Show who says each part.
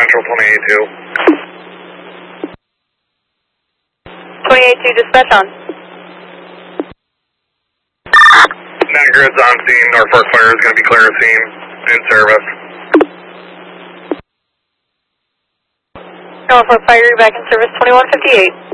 Speaker 1: Central 282.
Speaker 2: 282 dispatch on.
Speaker 1: Nat Grid's on scene. Norfolk Fire is going to be clear of scene. In service.
Speaker 2: Norfolk Fire, back in service 2158.